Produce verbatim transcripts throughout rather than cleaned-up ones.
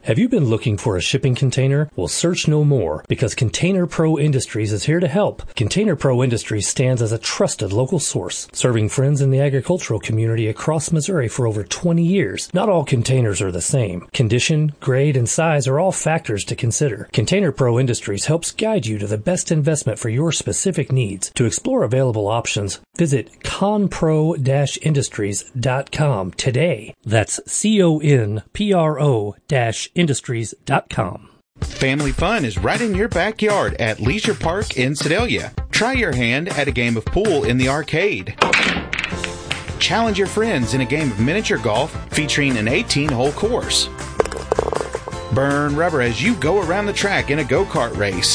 Have you been looking for a shipping container? Well, search no more, because Container Pro Industries is here to help. Container Pro Industries stands as a trusted local source, serving friends in the agricultural community across Missouri for over twenty years. Not all containers are the same. Condition, grade, and size are all factors to consider. Container Pro Industries helps guide you to the best investment for your specific needs. To explore available options, visit conpro dash industries dot com today. That's C O N P R O dash industries dot com. Family fun is right in your backyard at Leisure Park in Sedalia. Try your hand at a game of pool in the arcade. Challenge your friends in a game of miniature golf featuring an eighteen-hole course. Burn rubber as you go around the track in a go-kart race.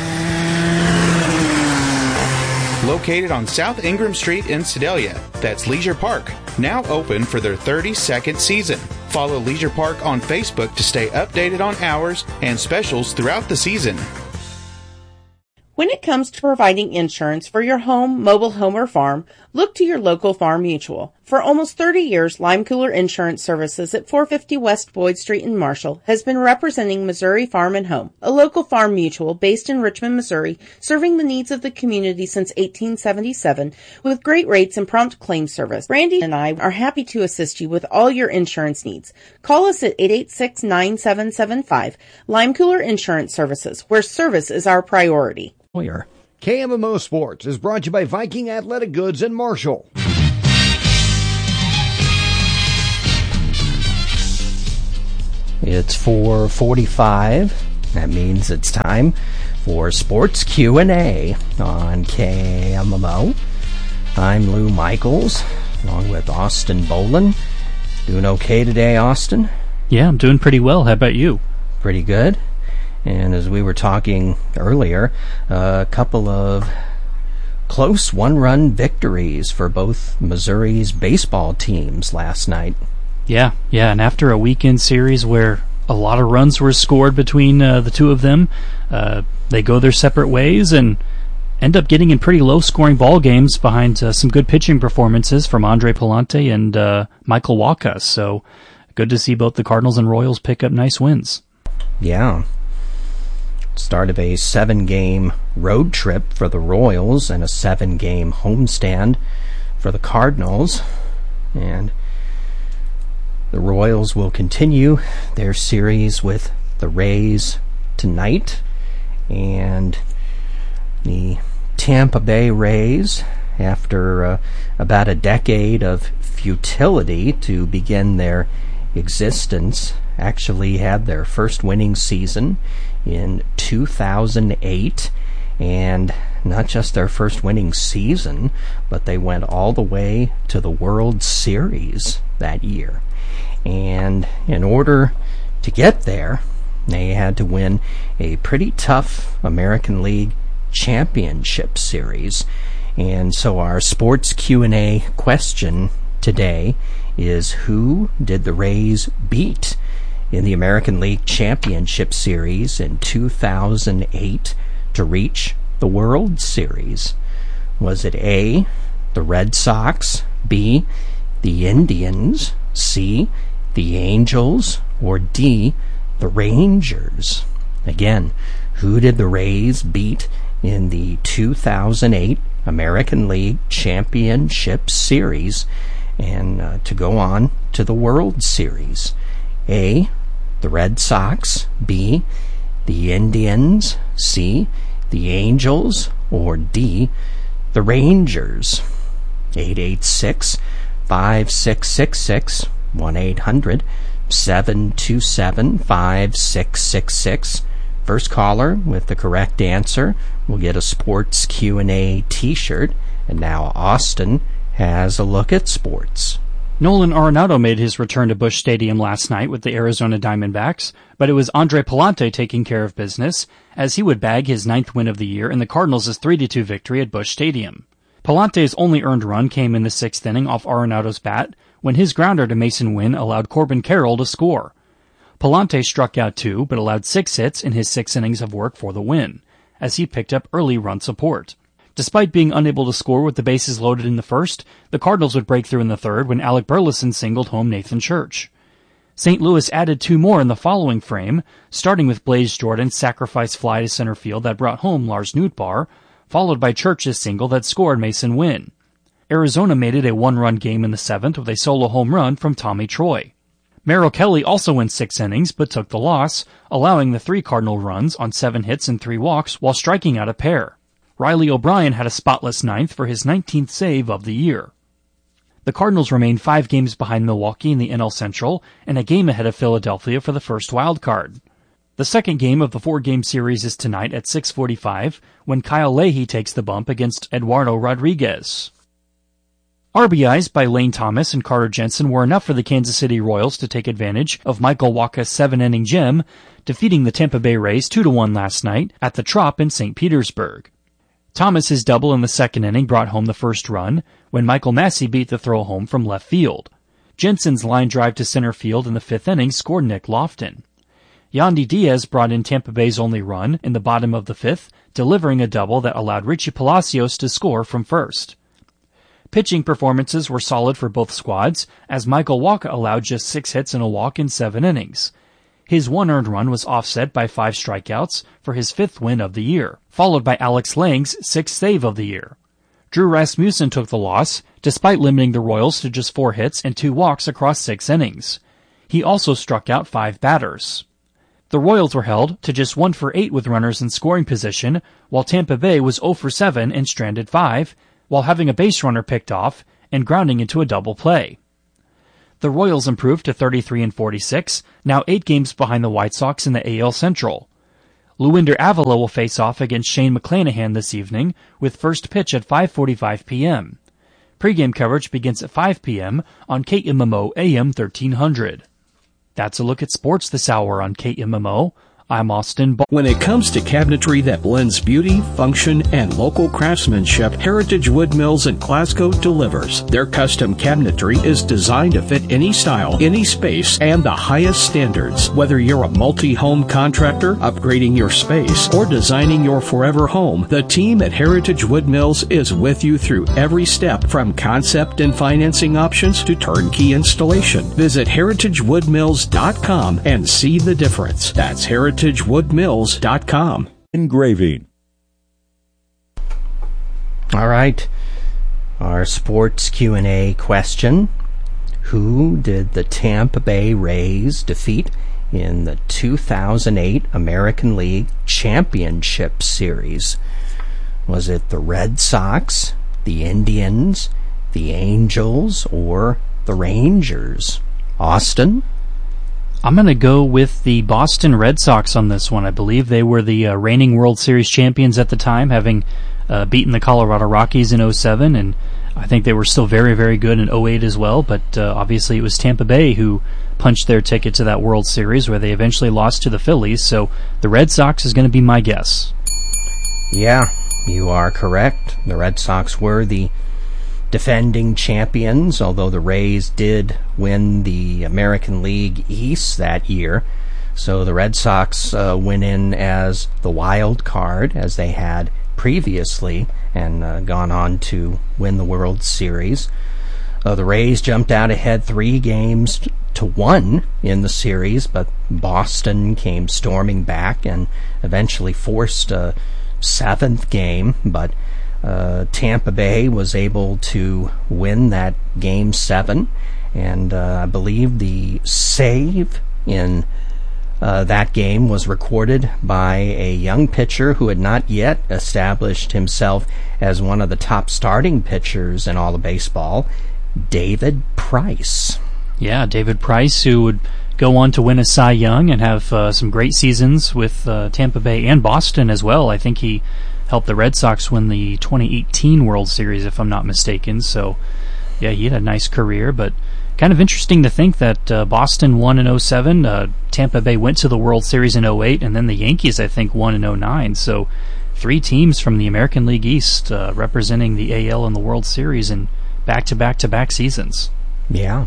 Located on South Ingram Street in Sedalia, that's Leisure Park, now open for their thirty-second season. Follow Leisure Park on Facebook to stay updated on hours and specials throughout the season. When it comes to providing insurance for your home, mobile home, or farm, look to your local Farm Mutual. For almost thirty years, Lime Cooler Insurance Services at four fifty West Boyd Street in Marshall has been representing Missouri Farm and Home, a local farm mutual based in Richmond, Missouri, serving the needs of the community since eighteen seventy-seven with great rates and prompt claim service. Brandy and I are happy to assist you with all your insurance needs. Call us at eight eight six, nine seven seven five. Lime Cooler Insurance Services, where service is our priority. K M M O Sports is brought to you by Viking Athletic Goods in Marshall. It's four forty-five. That means it's time for Sports Q and A on K M M O. I'm Lou Michaels, along with Austin Bolin. Doing okay today, Austin? Yeah, I'm doing pretty well. How about you? Pretty good. And as we were talking earlier, a couple of close one-run victories for both Missouri's baseball teams last night. Yeah, yeah, and after a weekend series where a lot of runs were scored between uh, the two of them, uh, they go their separate ways and end up getting in pretty low-scoring ball games behind uh, some good pitching performances from Andre Palante and uh, Michael Wacha. So good to see both the Cardinals and Royals pick up nice wins. Yeah. Start of a seven-game road trip for the Royals and a seven-game homestand for the Cardinals. And the Royals will continue their series with the Rays tonight. And the Tampa Bay Rays, after uh, about a decade of futility to begin their existence, actually had their first winning season in two thousand eight, and not just their first winning season, but they went all the way to the World Series that year. And in order to get there, they had to win a pretty tough American League Championship Series. And so our Sports Q and A question today is, who did the Rays beat in the American League Championship Series in two thousand eight to reach the World Series? Was it A, the Red Sox, B, the Indians, C, the Angels, or D, the Rangers? Again, who did the Rays beat in the two thousand eight American League Championship Series and uh, to go on to the World Series? A, the Red Sox, B, the Indians, C, the Angels, or D, the Rangers? eight eight six, five six six six, one eight hundred, seven two seven, five six six six. First caller with the correct answer will get a Sports Q and A t-shirt. And now Austin has a look at sports. Nolan Arenado made his return to Busch Stadium last night with the Arizona Diamondbacks, but it was Andre Palante taking care of business, as he would bag his ninth win of the year in the Cardinals' three to two victory at Busch Stadium. Palante's only earned run came in the sixth inning off Arenado's bat, when his grounder to Mason Wynn allowed Corbin Carroll to score. Palante struck out two, but allowed six hits in his six innings of work for the win, as he picked up early run support. Despite being unable to score with the bases loaded in the first, the Cardinals would break through in the third when Alec Burleson singled home Nathan Church. Saint Louis added two more in the following frame, starting with Blaze Jordan's sacrifice fly to center field that brought home Lars Nootbaar, followed by Church's single that scored Mason Wynn. Arizona made it a one-run game in the seventh with a solo home run from Tommy Troy. Merrill Kelly also went six innings but took the loss, allowing the three Cardinal runs on seven hits and three walks while striking out a pair. Riley O'Brien had a spotless ninth for his nineteenth save of the year. The Cardinals remain five games behind Milwaukee in the N L Central and a game ahead of Philadelphia for the first wild card. The second game of the four-game series is tonight at six forty-five when Kyle Leahy takes the bump against Eduardo Rodriguez. R B Is by Lane Thomas and Carter Jensen were enough for the Kansas City Royals to take advantage of Michael Wacha's seven-inning gem, defeating the Tampa Bay Rays two to one last night at the Trop in Saint Petersburg. Thomas's double in the second inning brought home the first run when Michael Massey beat the throw home from left field. Jensen's line drive to center field in the fifth inning scored Nick Lofton. Yandy Diaz brought in Tampa Bay's only run in the bottom of the fifth, delivering a double that allowed Richie Palacios to score from first. Pitching performances were solid for both squads, as Michael Wacha allowed just six hits and a walk in seven innings. His one earned run was offset by five strikeouts for his fifth win of the year, followed by Alex Lang's sixth save of the year. Drew Rasmussen took the loss, despite limiting the Royals to just four hits and two walks across six innings. He also struck out five batters. The Royals were held to just one for eight with runners in scoring position, while Tampa Bay was zero for seven and stranded five, while having a base runner picked off and grounding into a double play. The Royals improved to thirty-three and forty-six, now eight games behind the White Sox in the A L Central. Luinder Avila will face off against Shane McClanahan this evening, with first pitch at five forty-five p.m. Pre-game coverage begins at five p.m. on K M M O A M thirteen hundred. That's a look at sports this hour on K M M O. I'm Austin Ball. When it comes to cabinetry that blends beauty, function, and local craftsmanship, Heritage Wood Mills in Glasgow delivers. Their custom cabinetry is designed to fit any style, any space, and the highest standards. Whether you're a multi-home contractor, upgrading your space, or designing your forever home, the team at Heritage Wood Mills is with you through every step, from concept and financing options to turnkey installation. Visit heritage wood mills dot com and see the difference. That's heritage wood mills dot com. Engraving. All right. Our sports Q and A question. Who did the Tampa Bay Rays defeat in the two thousand eight American League Championship Series? Was it the Red Sox, the Indians, the Angels, or the Rangers? Austin? I'm going to go with the Boston Red Sox on this one. I believe they were the uh, reigning World Series champions at the time, having uh, beaten the Colorado Rockies in oh seven, and I think they were still very, very good in oh eight as well, but uh, obviously it was Tampa Bay who punched their ticket to that World Series, where they eventually lost to the Phillies, so the Red Sox is going to be my guess. Yeah, you are correct. The Red Sox were the defending champions, although the Rays did win the American League East that year. So the Red Sox uh, went in as the wild card, as they had previously, and uh, gone on to win the World Series. Uh, the Rays jumped out ahead three games to one in the series, but Boston came storming back and eventually forced a seventh game, but Uh, Tampa Bay was able to win that game seven, and uh, I believe the save in uh, that game was recorded by a young pitcher who had not yet established himself as one of the top starting pitchers in all of baseball, David Price. Yeah, David Price, who would go on to win a Cy Young and have uh, some great seasons with uh, Tampa Bay and Boston as well. I think he helped the Red Sox win the twenty eighteen World Series, if I'm not mistaken. So, yeah, he had a nice career, but kind of interesting to think that uh, Boston won in oh seven, uh, Tampa Bay went to the World Series in oh eight, and then the Yankees, I think, won in oh nine. So, three teams from the American League East uh, representing the A L and the World Series in back-to-back-to-back seasons. Yeah.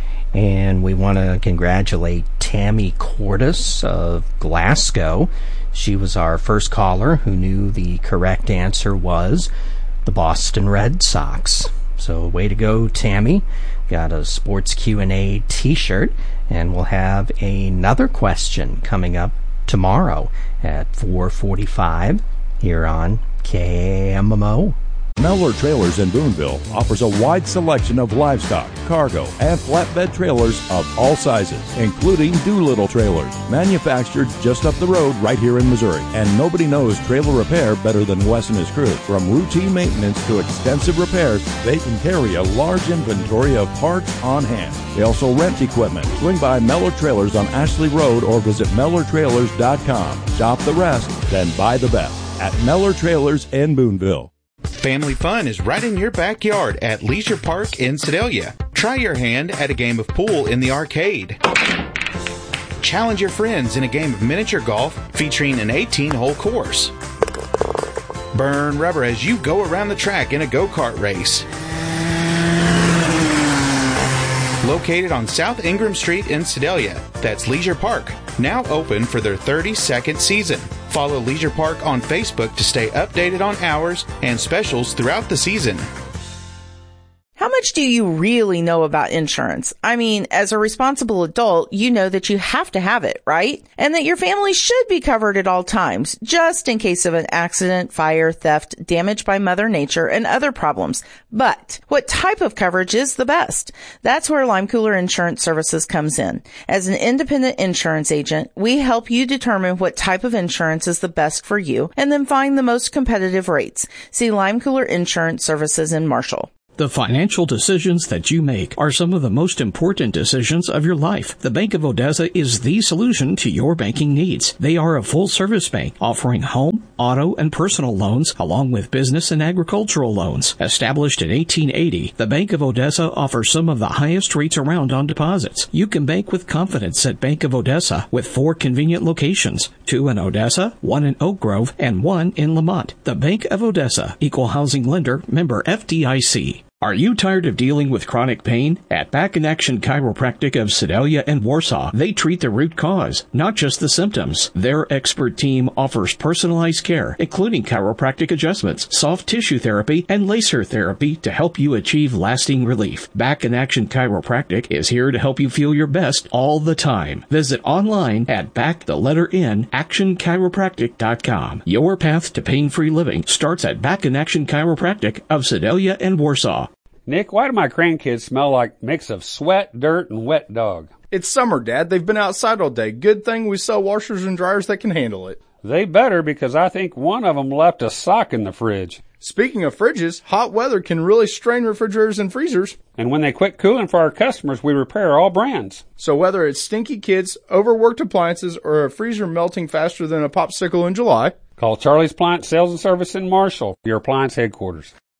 And we want to congratulate Tammy Cordes of Glasgow. She was our first caller who knew the correct answer was the Boston Red Sox. So way to go, Tammy. Got a Sports Q and A t-shirt, And we'll have another question coming up tomorrow at four forty-five here on K M M O. Mellor Trailers in Boonville offers a wide selection of livestock, cargo, and flatbed trailers of all sizes, including Doolittle trailers, manufactured just up the road right here in Missouri. And nobody knows trailer repair better than Wes and his crew. From routine maintenance to extensive repairs, they can carry a large inventory of parts on hand. They also rent equipment. Swing by Mellor Trailers on Ashley Road or visit Mellor Trailers dot com. Shop the rest, then buy the best at Mellor Trailers in Boonville. Family fun is right in your backyard at Leisure Park in Sedalia. Try your hand at a game of pool in the arcade. Challenge your friends in a game of miniature golf featuring an eighteen-hole course. Burn rubber as you go around the track in a go-kart race. Located on South Ingram Street in Sedalia, that's Leisure Park, now open for their thirty-second season. Follow Leisure Park on Facebook to stay updated on hours and specials throughout the season. How much do you really know about insurance? I mean, as a responsible adult, you know that you have to have it, right? And that your family should be covered at all times, just in case of an accident, fire, theft, damage by Mother Nature, and other problems. But what type of coverage is the best? That's where Lime Cooler Insurance Services comes in. As an independent insurance agent, we help you determine what type of insurance is the best for you and then find the most competitive rates. See Lime Cooler Insurance Services in Marshall. The financial decisions that you make are some of the most important decisions of your life. The Bank of Odessa is the solution to your banking needs. They are a full-service bank offering home, auto, and personal loans along with business and agricultural loans. Established in eighteen eighty, the Bank of Odessa offers some of the highest rates around on deposits. You can bank with confidence at Bank of Odessa with four convenient locations, two in Odessa, one in Oak Grove, and one in Lamont. The Bank of Odessa, Equal Housing Lender, member F D I C. Are you tired of dealing with chronic pain? At Back in Action Chiropractic of Sedalia and Warsaw, they treat the root cause, not just the symptoms. Their expert team offers personalized care, including chiropractic adjustments, soft tissue therapy, and laser therapy to help you achieve lasting relief. Back in Action Chiropractic is here to help you feel your best all the time. Visit online at back the letter N action chiropractic dot com. Your path to pain-free living starts at Back in Action Chiropractic of Sedalia and Warsaw. Nick, why do my grandkids smell like a mix of sweat, dirt, and wet dog? It's summer, Dad. They've been outside all day. Good thing we sell washers and dryers that can handle it. They better, because I think one of them left a sock in the fridge. Speaking of fridges, hot weather can really strain refrigerators and freezers. And when they quit cooling for our customers, we repair all brands. So whether it's stinky kids, overworked appliances, or a freezer melting faster than a popsicle in July, call Charlie's Appliance Sales and Service in Marshall, your appliance headquarters.